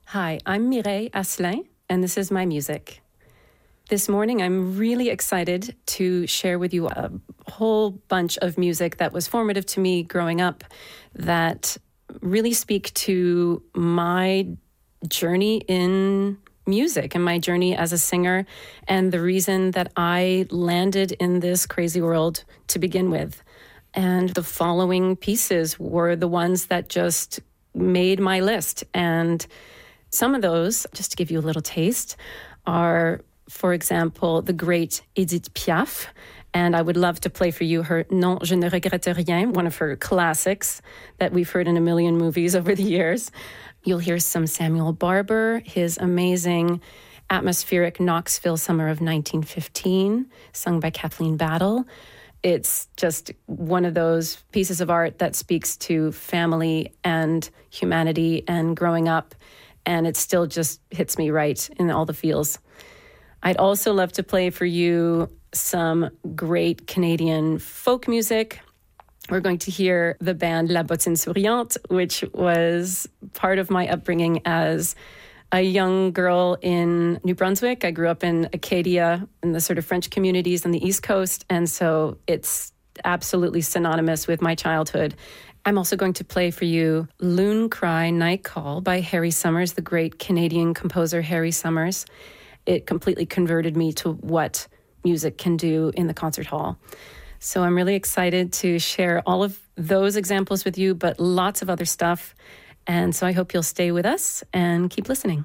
Hi, I'm Mireille Asselin, and this is my music. This morning, I'm really excited to share with you a whole bunch of music that was formative to me growing up that really speak to my journey in music and my journey as a singer and the reason that I landed in this crazy world to begin with. And the following pieces were the ones that just made my list. And some of those, just to give you a little taste, are, for example, the great Edith Piaf. And I would love to play for you her Non, je ne regrette rien, one of her classics that we've heard in a million movies over the years. You'll hear some Samuel Barber, his amazing atmospheric Knoxville Summer of 1915, sung by Kathleen Battle. It's just one of those pieces of art that speaks to family and humanity and growing up. And it still just hits me right in all the feels. I'd also love to play for you some great Canadian folk music. We're going to hear the band La Bottine Souriante, which was part of my upbringing as a young girl in New Brunswick. I grew up in Acadia, in the sort of French communities on the East Coast, and so it's absolutely synonymous with my childhood. I'm also going to play for you Loon Cry Night Call by Harry Summers, the great Canadian composer Harry Summers. It completely converted me to what music can do in the concert hall. So I'm really excited to share all of those examples with you, but lots of other stuff. And so I hope you'll stay with us and keep listening.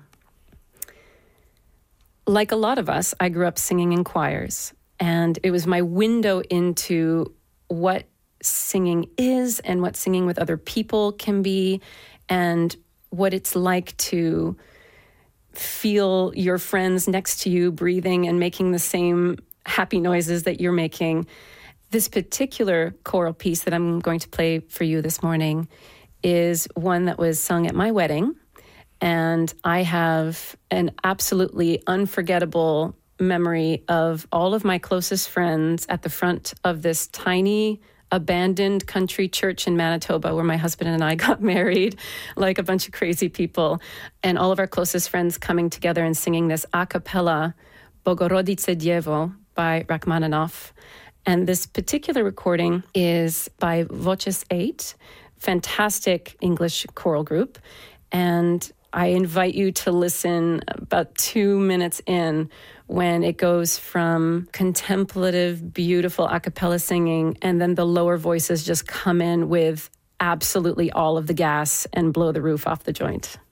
Like a lot of us, I grew up singing in choirs, and it was my window into what singing is and what singing with other people can be and what it's like to feel your friends next to you breathing and making the same happy noises that you're making. This particular choral piece that I'm going to play for you this morning is one that was sung at my wedding, and I have an absolutely unforgettable memory of all of my closest friends at the front of this tiny abandoned country church in Manitoba where my husband and I got married like a bunch of crazy people, and all of our closest friends coming together and singing this a cappella Bogorodice Dievo by Rachmaninoff. And this particular recording is by Voces 8, fantastic English choral group. And I invite you to listen about 2 minutes in when it goes from contemplative, beautiful a cappella singing, and then the lower voices just come in with absolutely all of the gas and blow the roof off the joint.